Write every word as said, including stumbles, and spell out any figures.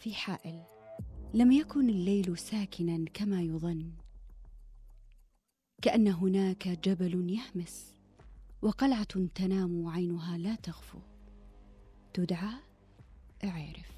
في حائل. لم يكن الليل ساكنا كما يظن، كأن هناك جبل يهمس وقلعة تنام عينها لا تغفو، تدعى اعرف.